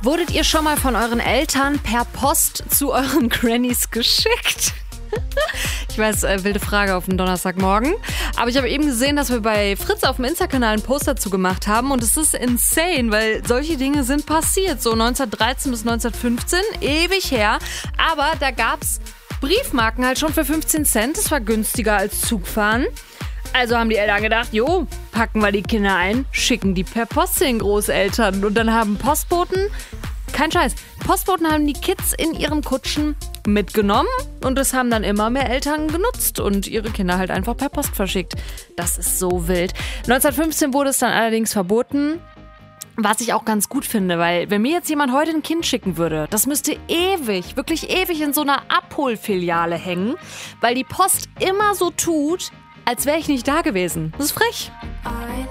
Wurdet ihr schon mal von euren Eltern per Post zu euren Grannies geschickt? Ich weiß, wilde Frage auf den Donnerstagmorgen. Aber ich habe eben gesehen, dass wir bei Fritz auf dem Insta-Kanal ein Post dazu gemacht haben. Und es ist insane, weil solche Dinge sind passiert. So 1913 bis 1915, ewig her. Aber da gab's Briefmarken halt schon für 15 Cent. Das war günstiger als Zugfahren. Also haben die Eltern gedacht, jo, packen wir die Kinder ein, schicken die per Post zu den Großeltern. Und dann haben Postboten, kein Scheiß, Postboten haben die Kids in ihren Kutschen mitgenommen und das haben dann immer mehr Eltern genutzt und ihre Kinder halt einfach per Post verschickt. Das ist so wild. 1915 wurde es dann allerdings verboten, was ich auch ganz gut finde, weil wenn mir jetzt jemand heute ein Kind schicken würde, das müsste ewig, wirklich ewig in so einer Abholfiliale hängen, weil die Post immer so tut, als wäre ich nicht da gewesen. Das ist frech.